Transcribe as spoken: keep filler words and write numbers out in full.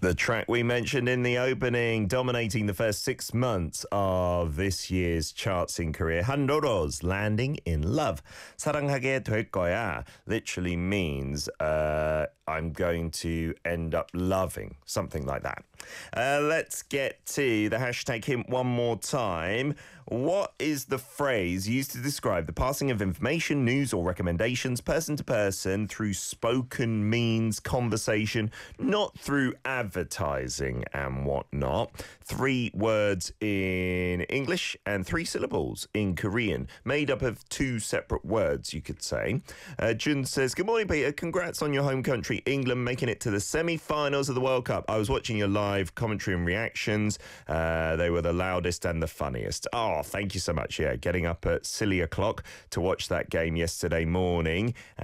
The track we mentioned in the opening, dominating the first six months of this year's charts in Korea. 한로로's Landing in Love. 사랑하게 될 거야 literally means uh, I'm going to end up loving, something like that. Uh, let's get to the hashtag hint one more time. What is the phrase used to describe the passing of information, news or recommendations person to person through spoken means, conversation, not through advertising and whatnot? Three words in English and three syllables in Korean, made up of two separate words, you could say. Uh, Jun says, good morning, Peter. Congrats on your home country, England, making it to the semi-finals of the World Cup. I was watching your live commentary and reactions. Uh, they were the loudest and the funniest. Oh, thank you so much. Yeah, getting up at silly o'clock to watch that game yesterday morning.